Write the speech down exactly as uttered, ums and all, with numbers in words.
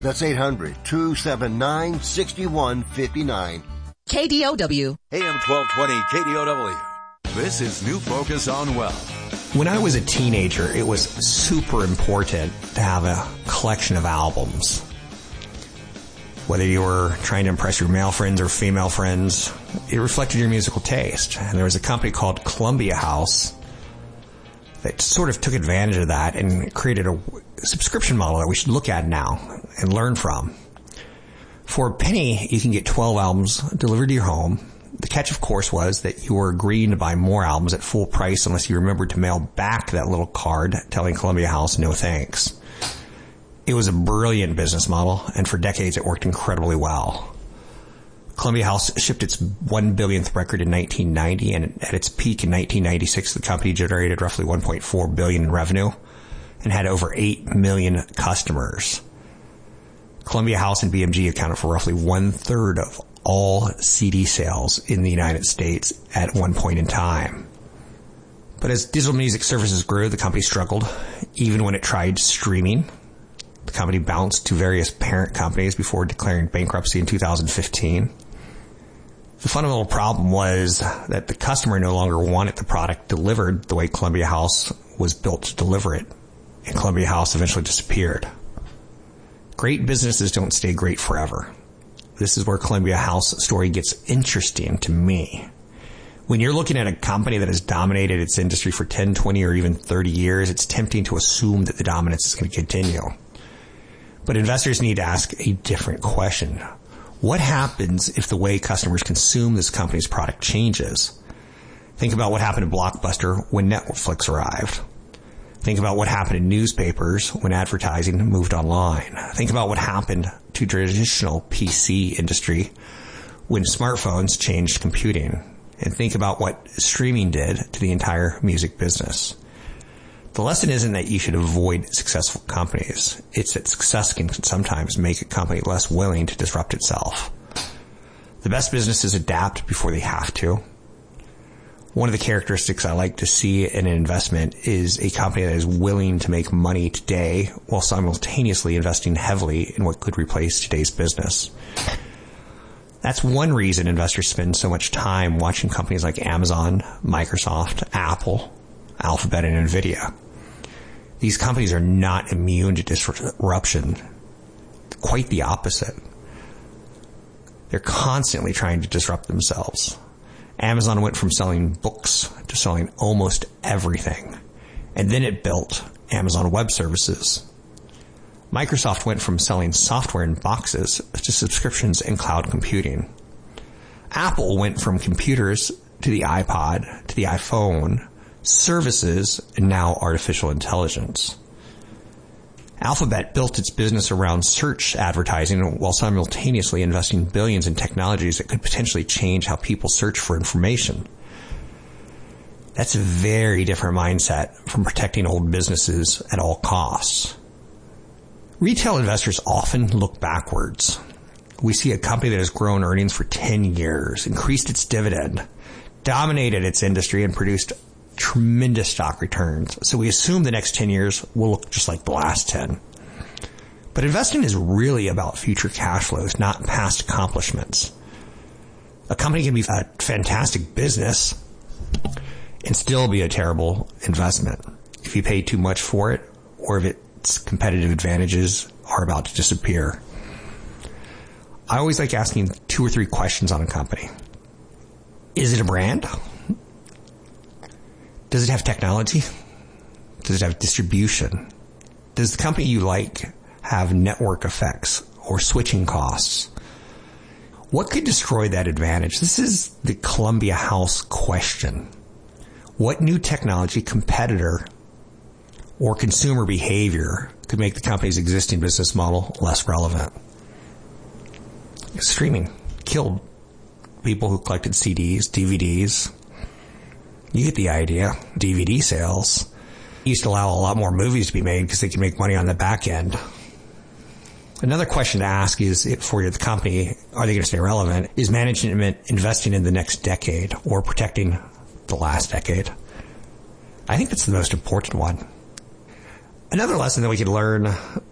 That's eight hundred, two seven nine, six one five nine. K D O W. A M twelve twenty K D O W. This is New Focus on Wealth. When I was a teenager, it was super important to have a collection of albums. Whether you were trying to impress your male friends or female friends, it reflected your musical taste. And there was a company called Columbia House that sort of took advantage of that and created a subscription model that we should look at now and learn from. For a penny, you can get twelve albums delivered to your home. The catch, of course, was that you were agreeing to buy more albums at full price unless you remembered to mail back that little card telling Columbia House no thanks. It was a brilliant business model, and for decades it worked incredibly well. Columbia House shipped its one billionth record in nineteen ninety, and at its peak in nineteen ninety-six, the company generated roughly one point four billion dollars in revenue and had over eight million customers. Columbia House and B M G accounted for roughly one-third of all C D sales in the United States at one point in time. But as digital music services grew, the company struggled. Even when it tried streaming, the company bounced to various parent companies before declaring bankruptcy in two thousand fifteen. The fundamental problem was that the customer no longer wanted the product delivered the way Columbia House was built to deliver it, and Columbia House eventually disappeared. Great businesses don't stay great forever. This is where Columbia House story gets interesting to me. When you're looking at a company that has dominated its industry for ten, twenty, or even thirty years, it's tempting to assume that the dominance is going to continue. But investors need to ask a different question. What happens if the way customers consume this company's product changes? Think about what happened to Blockbuster when Netflix arrived. Think about what happened in newspapers when advertising moved online. Think about what happened to traditional P C industry when smartphones changed computing. And think about what streaming did to the entire music business. The lesson isn't that you should avoid successful companies. It's that success can sometimes make a company less willing to disrupt itself. The best businesses adapt before they have to. One of the characteristics I like to see in an investment is a company that is willing to make money today while simultaneously investing heavily in what could replace today's business. That's one reason investors spend so much time watching companies like Amazon, Microsoft, Apple, Alphabet, and Nvidia. These companies are not immune to disruption. Quite the opposite. They're constantly trying to disrupt themselves. Amazon went from selling books to selling almost everything. And then it built Amazon Web Services. Microsoft went from selling software in boxes to subscriptions and cloud computing. Apple went from computers to the iPod to the iPhone, services, and now artificial intelligence. Alphabet built its business around search advertising while simultaneously investing billions in technologies that could potentially change how people search for information. That's a very different mindset from protecting old businesses at all costs. Retail investors often look backwards. We see a company that has grown earnings for ten years, increased its dividend, dominated its industry, and produced tremendous stock returns. So we assume the next ten years will look just like the last ten. But investing is really about future cash flows, not past accomplishments. A company can be a fantastic business and still be a terrible investment if you pay too much for it or if its competitive advantages are about to disappear. I always like asking two or three questions on a company. Is it a brand? Does it have technology? Does it have distribution? Does the company you like have network effects or switching costs? What could destroy that advantage? This is the Columbia House question. What new technology, competitor, or consumer behavior could make the company's existing business model less relevant? Streaming killed people who collected C Ds, D V Ds. You get the idea. D V D sales used to allow a lot more movies to be made because they could make money on the back end. Another question to ask is, for the company, are they going to stay relevant? Is management investing in the next decade or protecting the last decade? I think that's the most important one. Another lesson that we could learn